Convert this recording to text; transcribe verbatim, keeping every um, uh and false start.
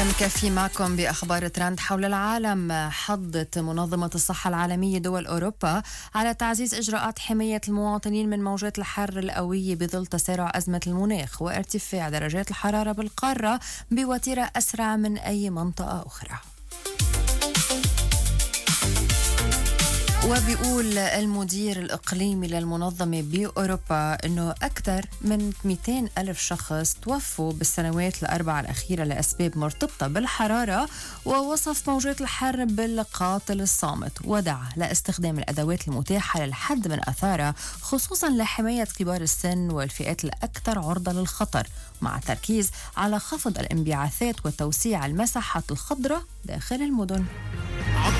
نكفي معكم بأخبار ترند حول العالم. حضت منظمة الصحة العالمية دول أوروبا على تعزيز إجراءات حماية المواطنين من موجات الحر القوية بظل تسارع أزمة المناخ وارتفاع درجات الحرارة بالقارة بوتيرة أسرع من أي منطقة أخرى. وبيقول المدير الإقليمي للمنظمة بأوروبا أنه أكثر من مئتين ألف شخص توفوا بالسنوات الأربعة الأخيرة لأسباب مرتبطة بالحرارة، ووصف موجات الحر بالقاتل الصامت، ودعا لاستخدام الأدوات المتاحة للحد من أثارها خصوصا لحماية كبار السن والفئات الأكثر عرضة للخطر، مع التركيز على خفض الانبعاثات وتوسيع المساحات الخضراء داخل المدن.